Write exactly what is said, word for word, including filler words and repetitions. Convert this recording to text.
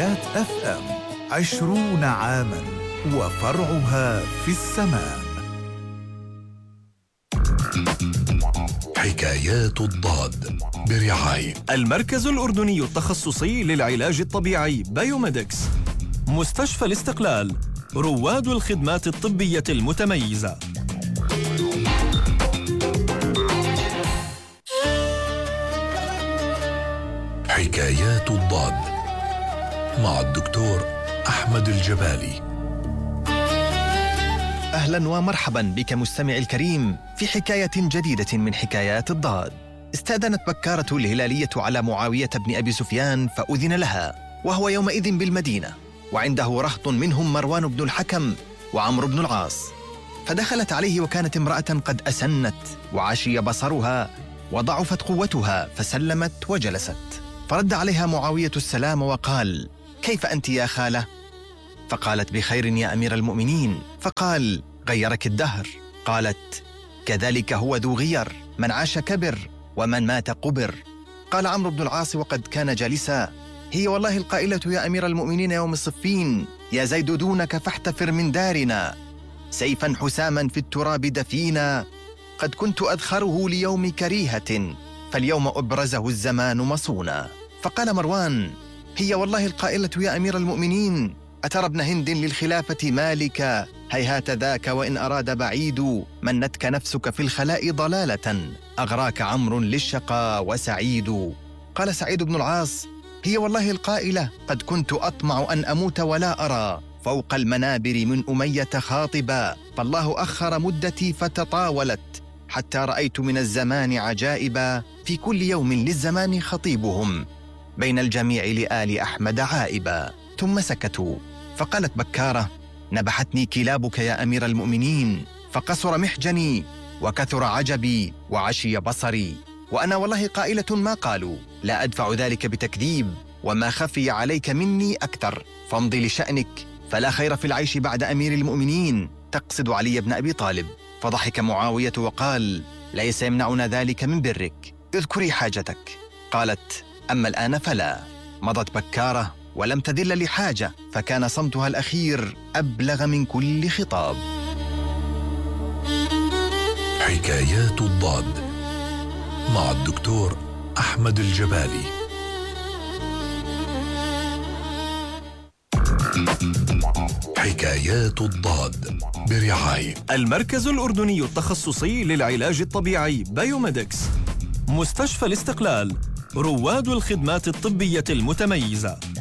حكايات أف أم عشرون عاماً وفرعها في السماء. حكايات الضاد برعاية المركز الأردني التخصصي للعلاج الطبيعي بايوميدكس، مستشفى الاستقلال، رواد الخدمات الطبية المتميزة. حكايات الضاد مع الدكتور أحمد الجبالي. أهلا ومرحبا بك مستمع الكريم في حكاية جديدة من حكايات الضاد. استأذنت بكارة الهلالية على معاوية بن أبي سفيان فأذن لها، وهو يومئذ بالمدينة، وعنده رهط منهم مروان بن الحكم وعمرو بن العاص. فدخلت عليه وكانت امرأة قد أسنت وعشي بصرها وضعفت قوتها، فسلمت وجلست. فرد عليها معاوية السلام وقال: كيف أنت يا خالة؟ فقالت: بخير يا أمير المؤمنين. فقال: غيرك الدهر. قالت: كذلك هو ذو غير، من عاش كبر ومن مات قبر. قال عمرو بن العاص وقد كان جالسا: هي والله القائلة يا أمير المؤمنين يوم الصفين: يا زيد دونك فاحتفر من دارنا، سيفا حساما في التراب دفينا، قد كنت أذخره ليوم كريهة، فاليوم أبرزه الزمان مصونا. فقال مروان: هي والله القائلة يا أمير المؤمنين: أترى ابن هند للخلافة مالك، هيهات ذاك وإن أراد بعيد، منتك نفسك في الخلاء ضلالة، أغراك عمرو للشقى وسعيد. قال سعيد بن العاص: هي والله القائلة: قد كنت أطمع أن أموت ولا أرى فوق المنابر من أمية خاطبا، فالله أخر مدتي فتطاولت، حتى رأيت من الزمان عجائبا، في كل يوم للزمان خطيبهم، بين الجميع لآل أحمد عائبا. ثم سكتوا. فقالت بكارة: نبحتني كلابك يا أمير المؤمنين، فقصر محجني وكثر عجبي وعشي بصري، وأنا والله قائلة ما قالوا، لا أدفع ذلك بتكذيب، وما خفي عليك مني أكثر، فامضي لشأنك، فلا خير في العيش بعد أمير المؤمنين، تقصد علي بن أبي طالب. فضحك معاوية وقال: ليس يمنعنا ذلك من برك، اذكري حاجتك. قالت: أما الآن فلا. مضت بكارة ولم تذل لحاجة، فكان صمتها الأخير أبلغ من كل خطاب. حكايات الضاد مع الدكتور أحمد الجبالي. حكايات الضاد برعاية المركز الأردني التخصصي للعلاج الطبيعي بايوميدكس، مستشفى الاستقلال، رواد الخدمات الطبية المتميزة.